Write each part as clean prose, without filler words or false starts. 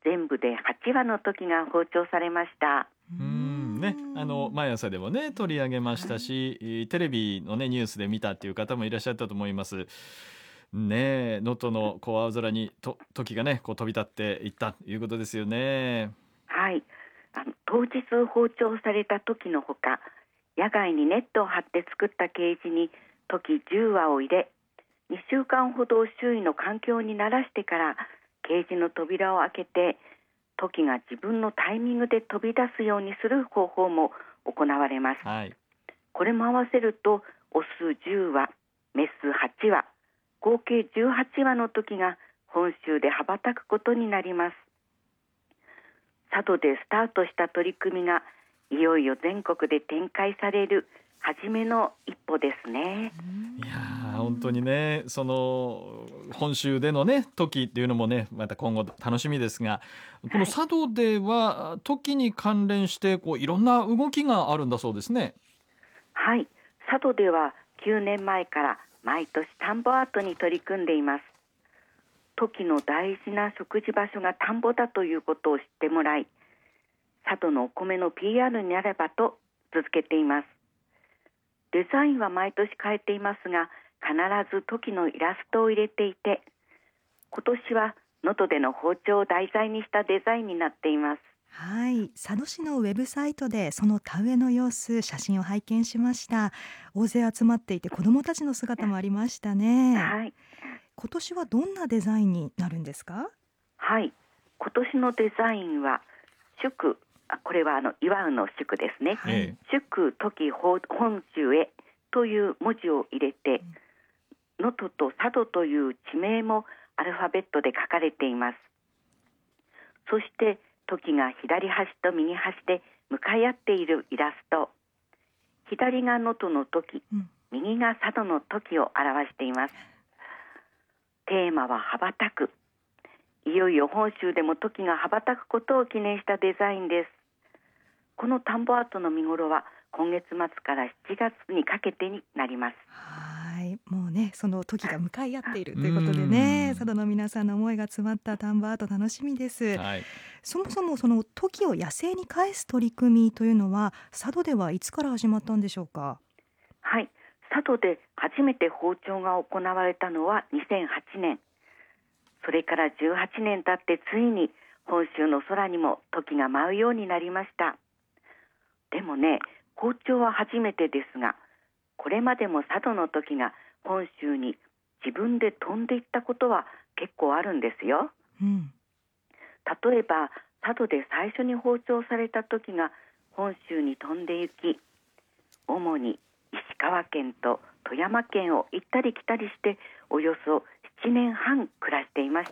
全部で8羽のトキが放鳥されました。 ね、毎朝でもね取り上げましたし、テレビのねニュースで見たっていう方もいらっしゃったと思いますね。能登の青空にトキがねこう飛び立っていったということですよね。 はい、当日放鳥されたトキのほか、野外にネットを張って作ったケージにトキ10羽を入れ、2週間ほど周囲の環境に慣らしてからケージの扉を開けてトキが自分のタイミングで飛び出すようにする方法も行われます。 はい、 これも合わせるとオス10羽、メス8羽、合計18羽のトキが本州で羽ばたくことになります。佐渡でスタートした取り組みがいよいよ全国で展開される初めの一歩ですね。 いや本当にね、その本州でのねトキっていうのもねまた今後楽しみですが、この佐渡ではトキに関連してこういろんな動きがあるんだそうですね。 はい、佐渡では9年前から毎年田んぼアートに取り組んでいます。トキの大事な食事場所が田んぼだということを知ってもらい、佐渡のお米の PR になればと続けています。デザインは毎年変えていますが、必ずトキのイラストを入れていて、今年は能登での包丁を題材にしたデザインになっています。 はい、佐渡市のウェブサイトでその田植えの様子、写真を拝見しました。大勢集まっていて子どもたちの姿もありましたね。 はい、 今年はどんなデザインになるんですか？ はい、今年のデザインは祝、これは祝うの祝ですね、 はい、 祝トキ本州へという文字を入れて、能登と佐渡という地名もアルファベットで書かれています。そしてトキが左端と右端で向かい合っているイラスト、左が能登のトキ、右が佐渡のトキを表しています。テーマは羽ばたく。いよいよ本州でもトキが羽ばたくことを記念したデザインです。この田んぼアートの見頃は今月末から7月にかけてになります。 はい、もうねその時が向かい合っているということでね、佐渡の皆さんの思いが詰まった田んぼアート楽しみです。はい、そもそもそのトキを野生に返す取り組みというのは佐渡ではいつから始まったんでしょうか？ はい、佐渡で初めて放鳥が行われたのは2008年。それから18年経ってついに本州の空にもトキが舞うようになりました。でもね、放鳥は初めてですが、これまでも佐渡のトキが本州に自分で飛んでいったことは結構あるんですよ。例えば佐渡で最初に放鳥されたトキが本州に飛んで行き、主に石川県と富山県を行ったり来たりしておよそ7年半暮らしていました。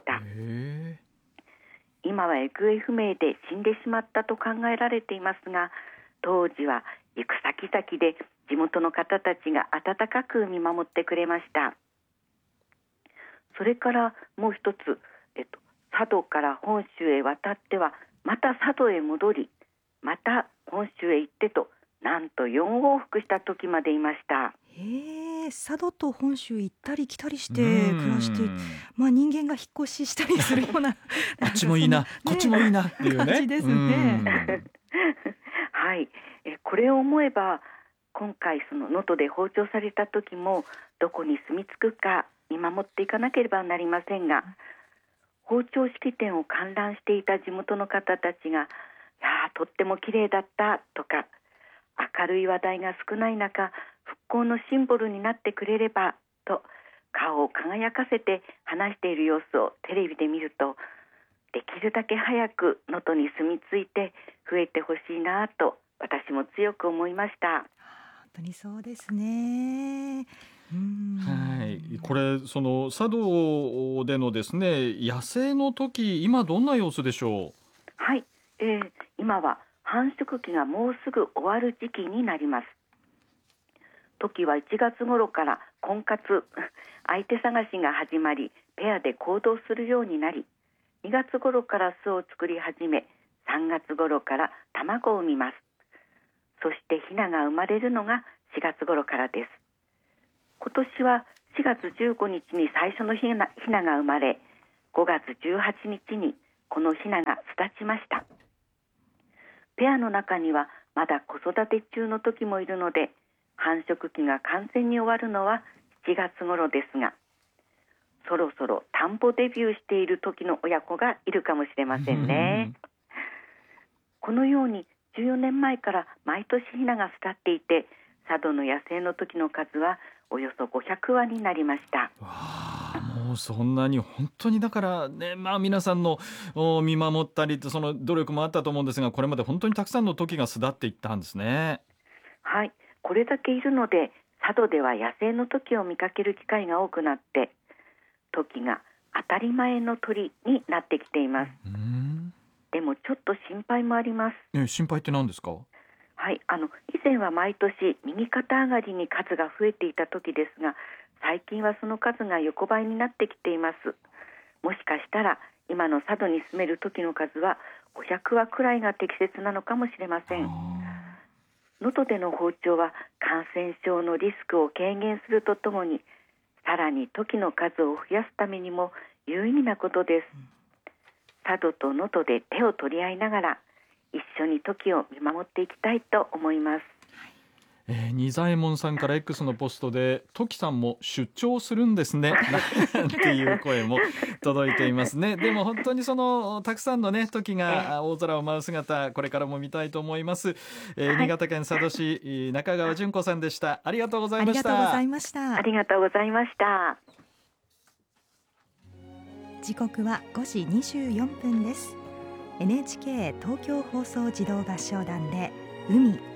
今は行方不明で死んでしまったと考えられていますが、当時は行く先々で地元の方たちが温かく見守ってくれました。それからもう一つ、佐渡から本州へ渡ってはまた佐渡へ戻り、また本州へ行ってと、なんと4往復した時までいました。 佐渡と本州行ったり来たりして暮らして、人間が引っ越ししたりするようなこっちもいいな、こっちもいいなっていうね感じですね。 はい、これを思えば今回その能登で放鳥された時もどこに住み着くか見守っていかなければなりませんが、放鳥式典を観覧していた地元の方たちが、とっても綺麗だったとか、明るい話題が少ない中復興のシンボルになってくれればと顔を輝かせて話している様子をテレビで見ると、できるだけ早く能登に住み着いて増えてほしいなと私も強く思いました。 本当にそうですね。 はい、これその佐渡でのですね野生の時、今どんな様子でしょう？ はい、今は繁殖期がもうすぐ終わる時期になります。トキは1月頃から婚活相手探しが始まり、ペアで行動するようになり、2月頃から巣を作り始め、3月頃から卵を産みます。そしてヒナが生まれるのが4月頃からです。今年は4月15日に最初のヒナが生まれ、5月18日にこのヒナが巣立ちました。ペアの中にはまだ子育て中の時もいるので、繁殖期が完全に終わるのは7月頃ですが、そろそろ田んぼデビューしている時の親子がいるかもしれませんね。このように14年前から毎年ヒナが巣立っていて、佐渡の野生の時の数はおよそ500羽になりました。 もうそんなに、本当にだからね、皆さんの見守ったりとその努力もあったと思うんですが、これまで本当にたくさんのトキが巣立っていったんですね。 はい、これだけいるので佐渡では野生のトキを見かける機会が多くなって、トキが当たり前の鳥になってきています。でもちょっと心配もあります。 心配って何ですか？ はい、以前は毎年右肩上がりに数が増えていた時ですが、最近はその数が横ばいになってきています。もしかしたら今の佐渡に住める時の数は500羽くらいが適切なのかもしれません。能登での放鳥は感染症のリスクを軽減するとともに、さらにトキの数を増やすためにも有意義なことです。佐渡と能登で手を取り合いながら一緒にトキを見守っていきたいと思います。 仁左衛門さんから X のポストで、トキさんも出張するんですねなんていう声も届いていますね。でも本当にそのたくさんのねトキが大空を舞う姿、これからも見たいと思います。新潟県佐渡市中川純子さんでした。ありがとうございました。 ありがとうございました。 ありがとうございました。 時刻は5時24分です。NHK 東京放送児童合唱団で海。